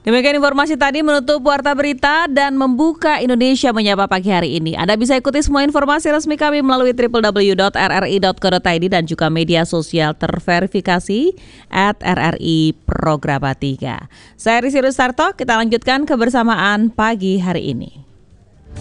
Demikian informasi tadi menutup Warta Berita dan membuka Indonesia Menyapa pagi hari ini. Anda bisa ikuti semua informasi resmi kami melalui www.rri.co.id dan juga media sosial terverifikasi @RRI Programa 3. Saya Risi Rustarto, kita lanjutkan kebersamaan pagi hari ini.